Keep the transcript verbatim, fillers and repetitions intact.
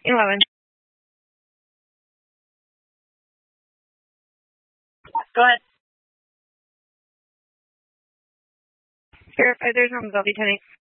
eleven. Go ahead. Verify there's no Bellevue ten eight.